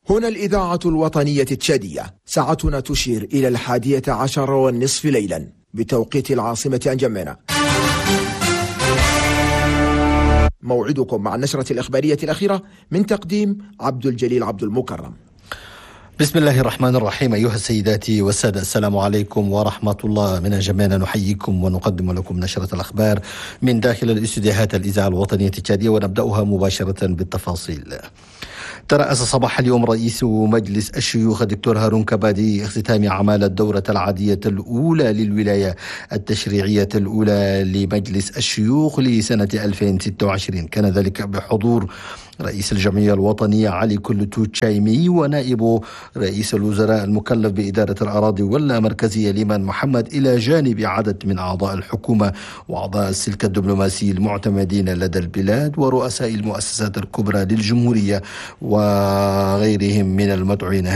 هنا الإذاعة الوطنية التشادية، ساعتنا تشير إلى 11:30 ليلا بتوقيت العاصمة أنجمينا. موعدكم مع النشرة الإخبارية الأخيرة من تقديم عبد الجليل عبد المكرم. بسم الله الرحمن الرحيم. أيها السيدات والسادة، السلام عليكم ورحمة الله. من أنجمينا نحييكم ونقدم لكم نشرة الأخبار من داخل الاستديوهات الإذاعة الوطنية التشادية، ونبدأها مباشرة بالتفاصيل. ترأس صباح اليوم رئيس مجلس الشيوخ الدكتور هارون كبادي اختتام أعمال الدورة العادية الأولى للولاية التشريعية الأولى لمجلس الشيوخ لسنة 2026. كان ذلك بحضور رئيس الجمعية الوطنية علي كلتو تشايمي ونائب رئيس الوزراء المكلف بإدارة الأراضي واللامركزية ليمان محمد، إلى جانب عدد من أعضاء الحكومة وأعضاء السلك الدبلوماسي المعتمدين لدى البلاد ورؤساء المؤسسات الكبرى للجمهورية وغيرهم من المدعوين.